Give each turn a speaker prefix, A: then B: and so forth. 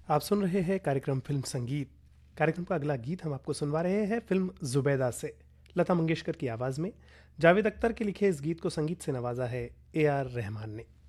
A: आप सुन रहे हैं कार्यक्रम फिल्म संगीत। कार्यक्रम का अगला गीत हम आपको सुनवा रहे हैं फिल्म जुबैदा से। लता मंगेशकर की आवाज़ में जावेद अख्तर के लिखे इस गीत को संगीत से नवाजा है ए आर रहमान ने।